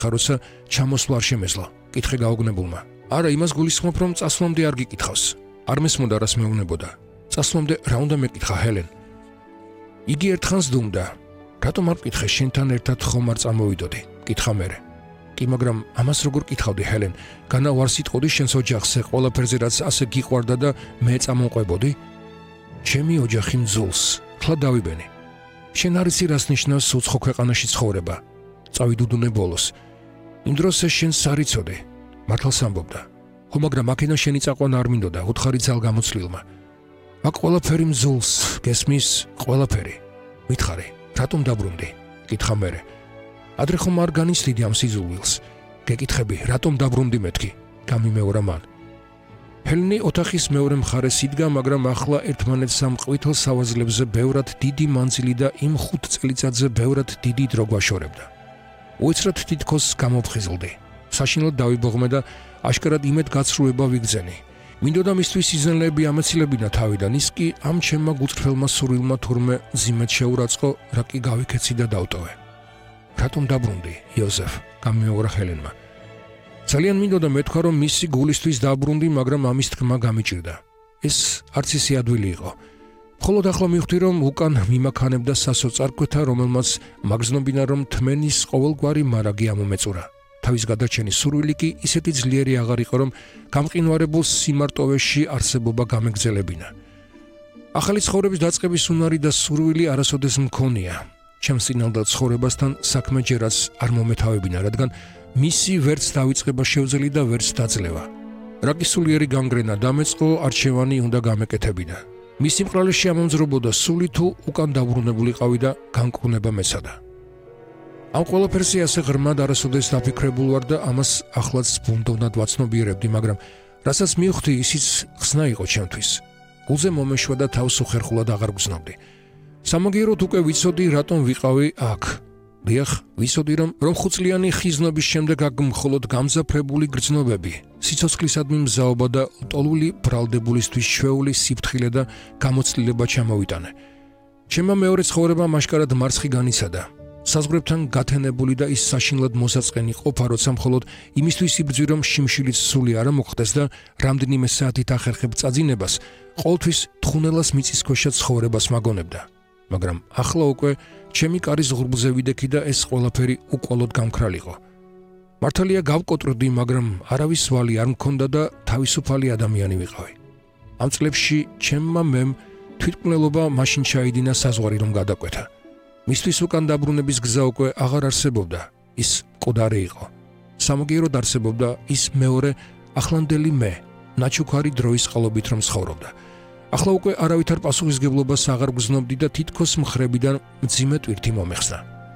როცა ჩამოსვლა არ შემეძლო. კითხე გაოგნებულმა. არა, იმას გულისხმობ, რომ წასვლამდე არ გიკითხავს. არ მესმოდა რას მეუბნებოდა. წასვლამდე რა უნდა მეკითხა ჰელენ? იგი ერთხანს დუმდა. რატომ არ მკითხე შენთან ერთად ხომ არ წამოვიდოდი? კითხა მერე. კი, მაგრამ ამას როგორ კითხავდი ჰელენ? განა ვარ სიტყოდი შენს ოჯახზე, ყველაფერზე რაც ასე გიყვარდა და მე წამოვყვებოდი? ჩემი ოჯახი მძულს, თლა დავიბენი. შენ არ იცი რას ნიშნავს უცხო ქვეყანაში ცხოვრება. წავიდუდუნე ბოლოს. იმ დროს ეს შენს არ იცოდი. მართალს ამბობდა. ხო, მაგრამ აქედან შენი წაყვანა არ მინდოდა, უთხარი ძალ გამოცლილმა. აქ ყველაფერი მძულს, გესმის, ყველაფერი. მითხარი, რატომ დაბრუნდი? კითხა მერე. ადრე ხომ არ განიცდიდი ამ სიძულვილს? გეკითხები, რატომ დაბრუნდი მეთქი? გამიმეორა მან. ჰელენი ოთახის მეორე მხარეს იდგა, მაგრამ ახლა ერთმანეთს ამ ყვითელ სავაზლებზე ბევრად დიდი მანძილი და იმ 5 წელიწადზე ბევრად დიდი დრო გვაშორებდა. უეცრად თითქოს გამოფხიზლდი. საშინლად დავიბოღმე და აშკარად იმედ გაცრუება ვიგზენი. მინდოდა მისთვის იზენლები ამეცილებინა თავიდან, ის კი ამ ჩემმა გუწრფელმა სურვილმა თურმე ზიმეთ შეურაცხო, რა კი გავიქეცი და დავტოვე. რატომ დაბრუნდი, იოზეფ? გამიმეორა ჰელენმა. ძალიან მინდოდა მეთქვა, რომ მისი გულისთვის დაბრუნდი, მაგრამ ამის თქმა გამიჭირდა. ეს არც ისე ადვილი იყო. მხოლოდ ახლა მივხვდი, რომ უკან მიმაქანებდა სასოწარკვეთა, რომელმაც მაგზნობინა, რომ თმენის ყოველგვარი მარაგი ამომეწურა. თავის გადარჩენის სურვილი კი ისეთი ძლიერი აღარ იყო, რომ გამყინვარებულ სიმარტოვეში არსებობა გამეგზელებინა. ახალი ცხოვრების დაწყების უნარი და სურვილი არასოდეს მქონია. ჩემს წინალდა ცხოვრებასთან საქმე ჯერაც არ მომეთავებინა, რადგან მისი ვერც დავიწყება შევძელი და ვერც დაძლევა. რა კი სულიერი განგრენა დამეწყო, არჩევანი უნდა გამეკეთებინა. მისი მყრალეში ამომძრობოდა სული თუ უკან დაბრუნებულიყავი და განკურნება მეცადა. ამ ყველაფერზე ასე ღრმად არასოდეს დაფიქრებულ ვარ და ამას ახლაც ბუნდოვნად ვაცნობიერებდი, მაგრამ რასაც მივხვდი, ისიც ხსნა იყო ჩემთვის. გულზე მომეშვა და თავს უხერხულად აღარ გრძნობდი. სამაგიეროდ უკვე ვიცოდი, რატომ ვიყავი აქ. დიახ, ვიცოდი, რომ 5 წლიანი ხიზნობის შემდეგ აქ მხოლოდ გამძაფრებული გრძნობები, სიცოცხლისადმი მზაობა და ლტოლვილი ბრალდებულისთვის ჩვეული სიფრთხილე და გამოცდილება ჩამოვიტანე. ჩემმა მეორე ცხოვრებამ აშკარად მარცხი განიცადა. საზღვრებთან გათენებული და ის საშინლად მოსაწყენი ყოფა, როცა მხოლოდ იმისთვის იბრძვი, რომ შიმშილიც სული არ მოხდეს და რამდენიმე საათით ახერხებ წაძინებას, ყოველთვის თხუნელას მიწისქვეშა ცხოვრებას მაგონებდა. მაგრამ ახლა უკვე ჩემი კარის ღრუბლზე ვიდექი და ეს ყველაფერი უკვალოდ გამქრალიყო. მართალია გავკოტრდი, მაგრამ არავის ვალი არ მქონდა და თავისუფალი ადამიანი ვიყავი. ამ წლებში ჩემმა მემ თვითმკვლელობა მაშინ ჩაიდინა საზღვარი რომ გადაკვეთა. მისთვის უკან დაბრუნების გზა უკვე აღარ არსებობდა, ის მკვდარი იყო. სამაგიეროდ არსებობდა ის მეორე ახლანდელი მე, ნაჩუქარი დროის ყალობით რომ ცხოვრობდა. ახლა უკვე არავითარ პასუხისგებლობას აღარ გრძნობდი და თითქოს მხრებიდან მძიმე ტვირთი მომეხსნა.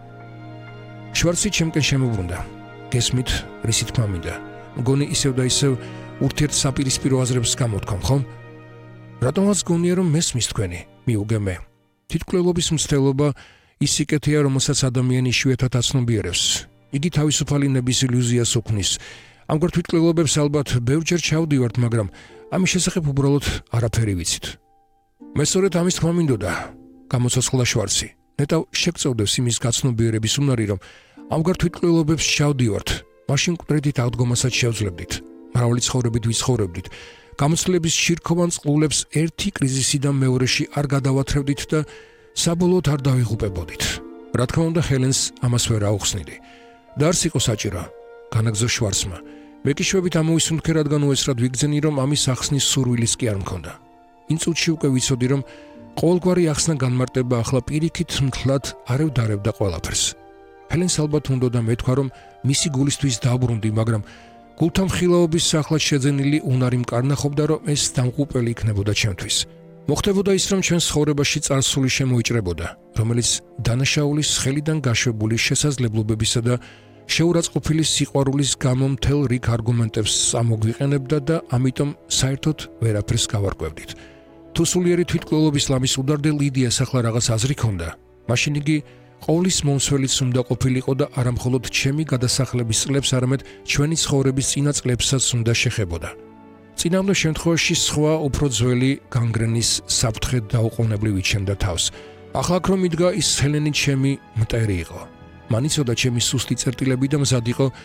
შვარცი ჩემკენ შემოbrunდა. გესმით, რისი თქმა მინდა. მგონი ისევ და ისევ ურთიერთსაპირისპირო აზრებს გამოთქვამ, ხომ? რატომაც გონია, რომ მესმის თქვენი, მიუგე მე. თვითმკვლელობის მცდელობა ის სიკეთეა, რომელსაც ადამიანი იშვიათად აცნობიერებს. იგი თავისუფალი ნების ილუზიას უქმნის. ამგვარ თვითმკვლელობებს ალბათ ბევრჯერ ჩავდივართ, მაგრამ ამის შესახებ უბრალოდ არაფერი ვიცით. მე სწორედ ამის თქმა მინდოდა, გამოცოცხლა შვარცი. ნეტავ შეგწევდეს იმის გაცნობიერების უნარი, რომ ამგვარ თვითმკვლელობებს ჩავდივართ, მაშინ მკვდრედით აღდგომასაც შევძლებდით. მრავალი ცხოვრებით ვიცხოვრებდით. გამოცდილების შირქოვან წყლულებს ერთი კრიზისიდან მეორეში არ გადავათრევდით და საბოლოოდ არ დავიღუპებოდით. რა თქმა უნდა, ჰელენს ამას ვერ აუხსნიდი. და არც იყო საჭირო, განაგზო შვარცმა. მე კი შვებით ამოვისუნთქე, რადგან უეცრად ვიგრძენი, რომ ამის ახსნის სურვილის კი არ მქონდა. იმ წუთში უკვე ვიცოდი, რომ ყოველგვარი ახსნა განმარტება ახლა პირიქით მთლად არ ევდარებდა ყველაფერს. ჰელენს ალბათ უნდოდა მეთქვა, რომ მისი გულისთვის დაბრუნდი, მაგრამ გულთან ხილაობის სახლად შეძენილი უნარი მკარნახობდა, რომ ეს დამღუპელი იქნებოდა ჩემთვის. მოხდებოდა ის, რომ ჩვენს ცხოვრებაში წარსული შემოიჭრებოდა, რომელიც დანაშაულის ხელიდან გაშვებული შესაძლებლობებისა და შეურაცხყოფილი სიყვარულის გამო მთელ რიგ არგუმენტებს ამოგვიყენებდა და ამიტომ საერთოდ ვერაფერს გავარკვევდით. თუ სულიერი თვითმკვლელობის ლამის უდარდელ იდეას ახლა რაღაც აზრი ქონდა, მაშინ იგი ყოვლის მომსველიც უნდა ყოფილიყო და არა მხოლოდ ჩემი გადასახლების წლებს, არამედ ჩვენი ცხოვრების წინა წლებსაც უნდა შეხებოდა. წინამდე შემთხვევაში სხვა უფრო ძველი განგრენის საფრთხე დაუყოვნებლივ იჩენდა თავს. ახლა აქ რომ იდგა, ის ჰელენი ჩემი მტერი იყო. მან იცოდა ჩემი სუსტი წერტილები და მზად იყო